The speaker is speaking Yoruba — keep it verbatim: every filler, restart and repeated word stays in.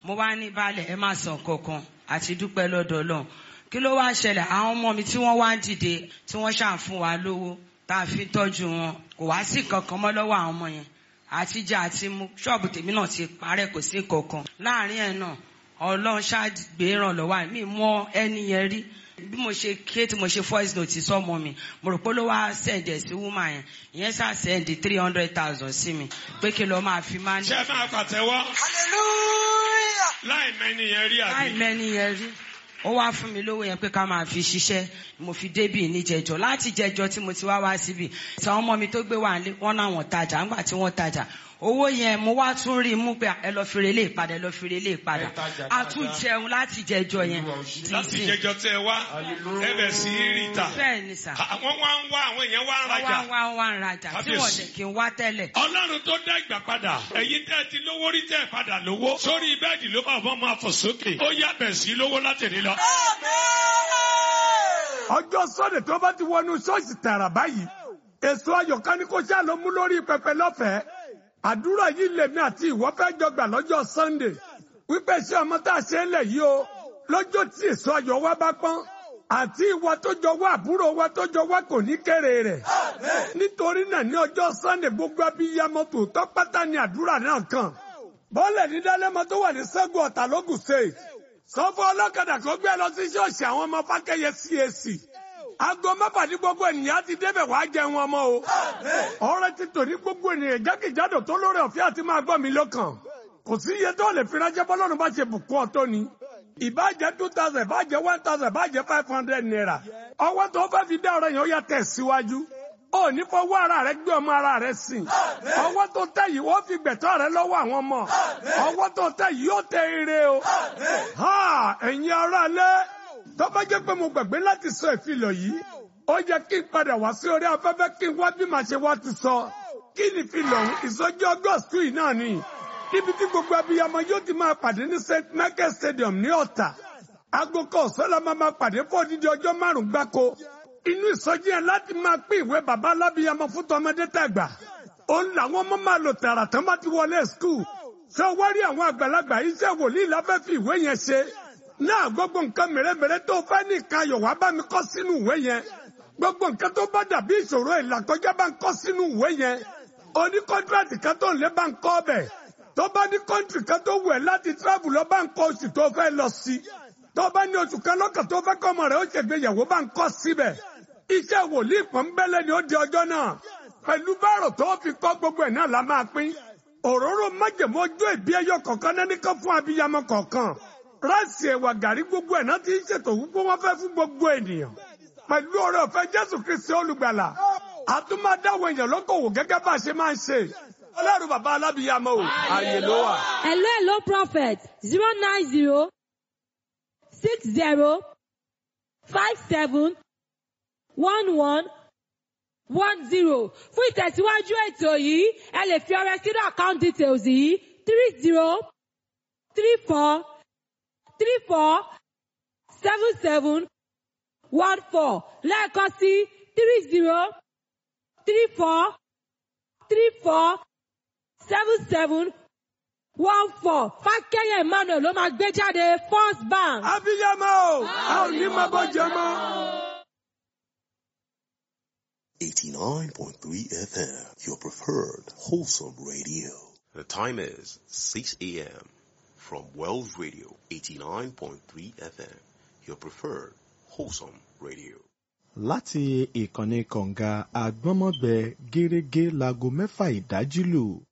mo wá ní balẹ̀ ẹ má san kankan àti dúpẹ́ lọ́dọ̀ Ọlọ́run. Kí ló wá ṣẹlẹ̀? Àwọn ọmọ mi tí wọ́n wá ń dìde tí wọ́n ṣàn fún wa lówó tá a fi tọ́jú wọn kò wá sí kankan mọ́ lọ́wọ́ àwọn ọmọ yẹn. Àti jẹ àti mu ṣọ́ọ̀bù tèmi náà ti parẹ́ kò sí kankan. Láàárín ẹ̀ náà Ọlọ́run ṣàgbé ìrànlọ́wọ́ mi mọ ẹni yẹn rí. Bí mo ṣe ké tí mo ṣe voice note sọ́mọ mi mo rò pé ló wá send ẹ̀ sí woman yẹn ìyẹn ṣá send three hundred thousand sí mi pé kí lọ máa fi máa ní. ṣé máa pàtẹ́wọ́. hallelujah. láì mẹ́ni yẹn rí àbí. láì mẹ́ni yẹn rí ó wá fún mi lówó yẹn pé ká máa fi ṣiṣẹ́ mo fi débì ní jẹjọ láti jẹjọ tí mo ti wá wá síbì sọ ọmọ mi tó gbé wà ní wọn náà wọn tajà ńgbà tí wọn tajà owó yẹn mo wá tún rí mú pé ẹ lọ fèrè lè padà ẹ lọ fèrè lè padà a tún jẹun láti jẹjọ yẹn. láti jẹjọ tẹ wá ẹ bẹ sí ríta. bẹ́ẹ̀ ni sà. àwọn wá ń wá àwọn èèyàn wá ń rajà. wá wá wá ń rajà tí wọ́n dẹ̀ kí n wá tẹ́lẹ̀. Ọlọ́run tó dá ìgbà padà ẹ̀yin tẹ́ ti lówó rí tẹ́ padà lówó sórí bẹ́ẹ̀dì ló máa fọ́ máa fò sókè ó yá bẹ̀ sí lówó láti rí lọ. ọjọ́ sọ́dẹ̀ tó bá ti wọnú ṣọ́ọ̀ṣì tààrà báyìí èso ayọ̀ká ni kò ṣáà ló mú lórí pẹpẹ lọ́fẹ̀ẹ́ àdúrà yìí lèmi àti ìwọ fẹ́ jọ gbà lọ́jọ́ Sunday wípé ṣé ọmọ tá a ṣe ń lẹ̀ yìí o lọ́jọ́ tí èso ayọ̀ wa bá pọ́n àti ìwọ tó jọ wá àbúrò wa tó jọ wá kò ní kéré rẹ̀ nítorí náà ní ọjọ́ Sunday gbogbo abiyamọ tòótọ́ pátá ni àdúrà náà kàn bọ́ọ̀lẹ̀ ní dálẹ́mọ tó wà ní Ṣẹ́gun Ọ̀tà lógùn state sọ fún ọlọ́kadà kó gbé lọ sí ṣọ́ọ̀ṣì àwọn ọmọ Fákẹ́yẹ C A C aago mẹ́fà ní gbogbo ènìyàn ti débẹ̀ wá jẹun ọmọ o. ọ̀rẹ́ ti tò ní gbogbo ènìyàn jákèjádò tó lórí ọ̀fẹ́ àti máa gbọ́ mi lọ́kàn. kò sí iye tó lè fi ránṣẹ́ bọ́lọ́run bá ṣe bùkún ọ̀tọ̀ ni. ìbàjẹ́ two thousand ìbàjẹ́ one thousand ìbàjẹ́ five hundred naira. ọwọ́ tó fẹ́ fi dá ọ̀rọ̀ yẹn ó yà tẹ̀ síwájú. ó ní fọwọ́ ara rẹ gbé ọmọ ara rẹ sìn. ọwọ́ tó tẹ̀ yìí wọ́n fi gbẹ̀tọ́ rẹ lọ́wọ́ àwọn ọmọ. ọwọ́ tó tẹ̀ yìí ó tẹ ire o. ẹ̀yin ará lẹ́ tó bá jẹ́ pé mo gbàgbé láti sọ ìfilọ̀ yìí ó yẹ kí n padà wá sí orí afẹ́fẹ́ kí n wá bí màá ṣe wá ti sọ kí ni ìfilọ̀ ọ̀hún ìsọjí August yìí náà ni níbi tí gbogbo abiyamọ yóò ti máa pàdé ní Saint Michael Stadium ní Ọ̀tà aago kan ọ̀sán la máa máa pàdé fún odidi ọjọ́ márùn-ún gbáko inú ìsọjí yẹn láti máa pín ìwé bàbá alábiyamọ fún tọmọdé tàgbà òun làwọn ọmọ máa lò tààrà tán bá ti wọlé skul ṣé o wá rí àwọn àgbàlagbà iṣẹ́ wòlíì láfẹ́ fi ìwé yẹn ṣe náà gbogbo nǹkan mèremère tó fẹ́ ní ìkayọ̀ wá bá mi kọ́ sínú ìwé yẹn gbogbo nǹkan tó bá dàbí ìṣòro ìlàkọjá bá ń kọ́ sínú ìwé yẹn oní kọ́ńtíráàtì kan tó ń lé bá ń kọ́ ọbẹ̀ tó bá ní kọ́ńtírì kan tó wù ẹ́ láti tíráàbù lọ bá ń kọ́ oṣù tó fẹ́ lọ sí tó bá ní oṣù kan lọ́kàn tó fẹ́ kọ́ ọmọ rẹ̀ ó ṣègbéyàwó bá ń kọ́ síbẹ̀ iṣẹ́ wòlíì pọ́nbẹ́lẹ́ ni ó di ọjọ́ náà pẹ̀lú báàrò tó fi kọ́ gbogbo ẹ̀ náà la máa pín òróró májèmó ojú ìbí ẹyọ kọ̀ọ̀kan náà nìkan fún abiyamọ kọ̀ọ̀kan ráìsì ẹ̀wà gàrí gbogbo ẹ̀ náà ti ń ṣètò wípé wọ́n fẹ́ fún gbogbo ènìyàn pẹ̀lú ọ̀rẹ́ ọ̀fẹ́ Jésù Kristi olùgbàlà àtúmọ̀dáwọ̀ èèyàn lókòwò gẹ́gẹ́ bá a ṣe máa ń ṣe ọlọ́run bàbá alábìyamọ o ààyè ló wà. hello hello prophet zero nine zero six zero five seven one one one zero fún ìtẹ̀síwájú ètò yìí ẹ lè fi ọrẹ sínú account details yìí three zero three four three four seven seven one four lẹ́ẹ̀kan sí three zero three four three four seven seven one four Fákẹ́yẹ Emmanuel ló máa gbé jáde First Bank. abiyamọ a ò ní máa bọ́ jẹ mọ́. eighty-nine point three F M, your preferred wholesome radio. The time is six a.m. from Wells Radio, eighty-nine point three F M, your preferred wholesome radio. Láti ìkànnì kọ̀ǹga àgbọ́nmọ́gbẹ gẹ́rẹ́gẹ́ láago mẹ́fà ìdájí lù.